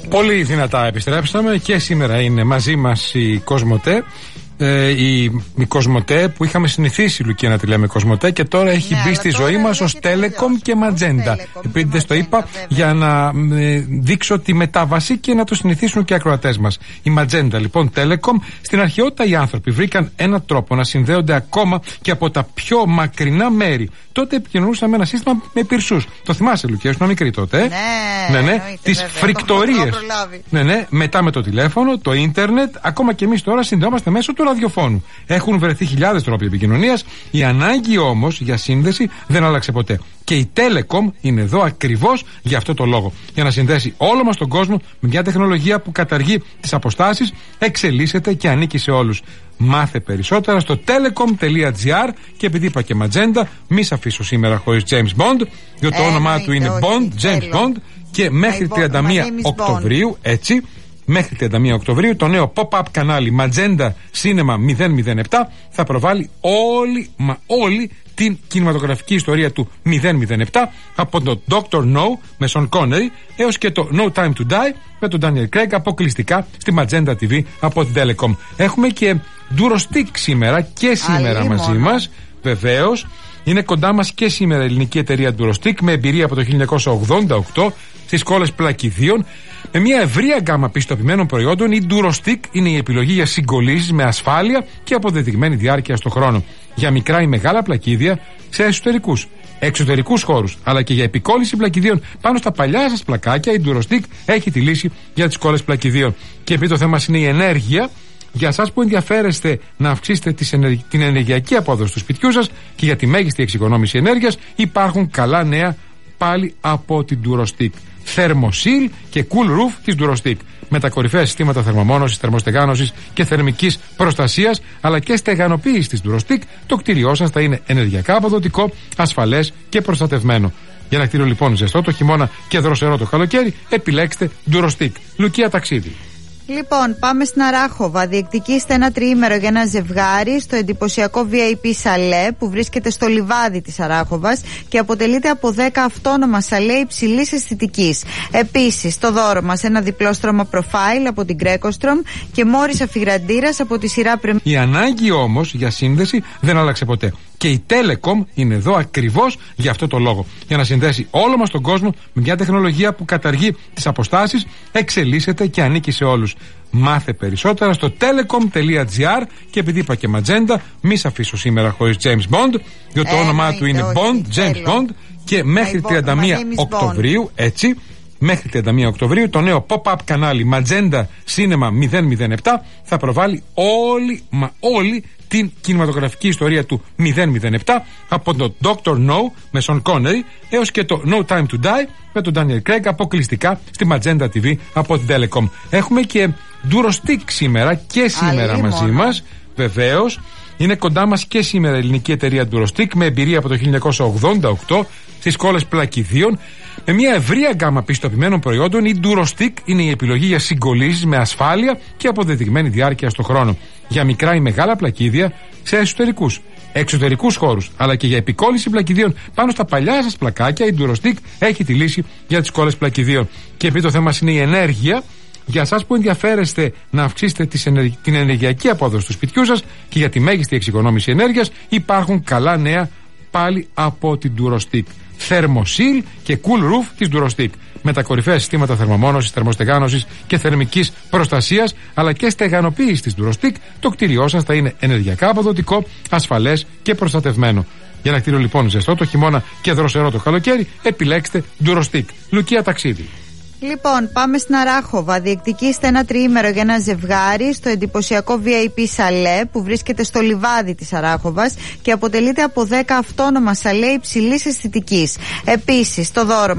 Πολύ δυνατά επιστρέψαμε και σήμερα είναι μαζί μας η Κοσμοτέ. Η Κοσμοτέ που είχαμε συνηθίσει, Λουκία, να τη λέμε Κοσμοτέ, και τώρα έχει μπει στη ζωή μας ως Telecom και Magenta. Επειδή δεν το είπα, για να δείξω τη μετάβαση και να το συνηθίσουν και οι ακροατές μας. Η Magenta, λοιπόν, Telecom. Στην αρχαιότητα οι άνθρωποι βρήκαν έναν τρόπο να συνδέονται ακόμα και από τα πιο μακρινά μέρη. Τότε επικοινωνούσαν με ένα σύστημα με πυρσούς. Το θυμάσαι, Λουκία, ήσουν μικρή τότε. Ναι. Τις φρικτορίες. Ναι. Μετά με το τηλέφωνο, το ίντερνετ, ακόμα και εμείς τώρα συνδεόμαστε μέσω του ραδιοφώνου. Έχουν βρεθεί χιλιάδες τρόποι επικοινωνίας. Η ανάγκη όμως για σύνδεση δεν άλλαξε ποτέ. Και η Telecom είναι εδώ ακριβώς για αυτό το λόγο. Για να συνδέσει όλο μας τον κόσμο με μια τεχνολογία που καταργεί τις αποστάσεις, εξελίσσεται και ανήκει σε όλους. Μάθε περισσότερα στο telecom.gr. Και επειδή είπα και Magenta, μη σε αφήσω σήμερα χωρίς James Bond, διότι το όνομά του είναι Bond, James Bond. Και μέχρι 31 Οκτωβρίου, έτσι, μέχρι 31 Οκτωβρίου, το νέο pop-up κανάλι Magenta Cinema 007 θα προβάλλει όλη την κινηματογραφική ιστορία του 007, από το Dr. No με Sean Connery έως και το No Time to Die με τον Daniel Craig, αποκλειστικά στη Magenta TV από την Telecom. Έχουμε και Durostick σήμερα και σήμερα μαζί μας, βεβαίως. Είναι κοντά μας και σήμερα η ελληνική εταιρεία Durostick με εμπειρία από το 1988 στις κόλλες πλακιδίων. Με μια ευρεία γκάμα πιστοποιημένων προϊόντων, η Durostick είναι η επιλογή για συγκολλήσεις με ασφάλεια και αποδεδειγμένη διάρκεια στον χρόνο. Για μικρά ή μεγάλα πλακίδια σε εξωτερικούς χώρους, αλλά και για επικόλληση πλακιδίων πάνω στα παλιά σας πλακάκια, η Durostick έχει τη λύση για τις κόλλες πλακιδίων. Και επειδή το θέμα είναι η ενέργεια, για εσάς που ενδιαφέρεστε να αυξήσετε την ενεργειακή απόδοση του σπιτιού σας και για τη μέγιστη εξοικονόμηση ενέργειας, υπάρχουν καλά νέα πάλι από την Durostick. Thermosil και Cool Roof της Durostick. Με τα κορυφαία συστήματα θερμομόνωσης, θερμοστεγάνωσης και θερμικής προστασίας, αλλά και στεγανοποίησης της Durostick, το κτίριό σας θα είναι ενεργειακά αποδοτικό, ασφαλές και προστατευμένο. Για ένα κτίριο λοιπόν ζεστό το χειμώνα και δροσερό το καλοκαίρι, επιλέξτε Durostick. Λουκία, ταξίδι. Λοιπόν, πάμε στην Αράχοβα. Διεκδικήστε ένα τριήμερο για ένα ζευγάρι στο εντυπωσιακό VIP σαλέ που βρίσκεται στο λιβάδι της Αράχοβας και αποτελείται από 10 αυτόνομα σαλέ υψηλής αισθητικής. Επίσης, στο δώρο μας ένα διπλό στρώμα προφάιλ από την Greco-Strom και μόρις αφιγραντήρας από τη σειρά Premier. Η ανάγκη όμως για σύνδεση δεν άλλαξε ποτέ. Και η Telecom είναι εδώ ακριβώς για αυτό το λόγο. Για να συνδέσει όλο μας τον κόσμο με μια τεχνολογία που καταργεί τις αποστάσεις, εξελίσσεται και ανήκει σε όλους. Μάθε περισσότερα στο telecom.gr. Και επειδή είπα και Magenta, μη σε αφήσω σήμερα χωρίς James Bond, διότι το όνομά του είναι Bond, James Bond. Και μέχρι 31 Οκτωβρίου, έτσι, μέχρι 31 Οκτωβρίου, το νέο pop-up κανάλι Magenta Cinema 007 θα προβάλλει όλη την κινηματογραφική ιστορία του 007, από το Dr. No με Sean Connery έως και το No Time to Die με τον Daniel Craig, αποκλειστικά στη Magenta TV από την Telecom. Έχουμε και Durostick σήμερα και σήμερα μαζί μας, βεβαίως. Είναι κοντά μας και σήμερα η ελληνική εταιρεία Durostick με εμπειρία από το 1988 στις κόλλες πλακιδίων. Με μια ευρεία γκάμα πιστοποιημένων προϊόντων, η Durostick είναι η επιλογή για συγκολλήσεις με ασφάλεια και αποδεδειγμένη διάρκεια στον χρόνο. Για μικρά ή μεγάλα πλακίδια σε εξωτερικούς χώρους, αλλά και για επικόλληση πλακιδίων πάνω στα παλιά σας πλακάκια, η Durostick έχει τη λύση για τις κόλλες πλακιδίων. Και επειδή το θέμα είναι η ενέργεια, για εσάς που ενδιαφέρεστε να αυξήσετε την ενεργειακή απόδοση του σπιτιού σας και για τη μέγιστη εξοικονόμηση ενέργειας, υπάρχουν καλά νέα πάλι από την Durostick. Thermosil και Cool Roof της Durostick. Με τα κορυφαία συστήματα θερμομόνωσης, θερμοστεγάνωσης και θερμικής προστασίας, αλλά και στεγανοποίησης της Durostick, το κτίριό σας θα είναι ενεργειακά αποδοτικό, ασφαλές και προστατευμένο. Για ένα κτίριο λοιπόν ζεστό το χειμώνα και δροσερό το καλοκαίρι, επιλέξτε Durostick. Λουκία, ταξίδι. Λοιπόν, πάμε στην Αράχοβα. Διεκδικήστε ένα τριήμερο για ένα ζευγάρι στο εντυπωσιακό VIP σαλέ που βρίσκεται στο λιβάδι της Αράχοβας και αποτελείται από 10 αυτόνομα σαλέ υψηλής αισθητικής. Επίσης, στο δώρο